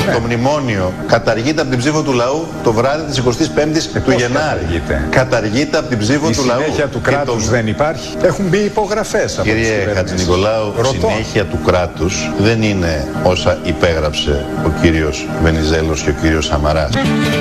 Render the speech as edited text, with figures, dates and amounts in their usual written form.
Το μνημόνιο καταργείται από την ψήφο του λαού το βράδυ της 25ης του Γενάρη. Καταργείται από την ψήφο του λαού. Η συνέχεια του κράτους δεν υπάρχει. Έχουν μπει υπογραφές από Κύριε Χατζηνικολάου, συνέχεια του κράτους δεν είναι όσα υπέγραψε ο κύριος Βενιζέλος και ο κύριος Σαμαράς.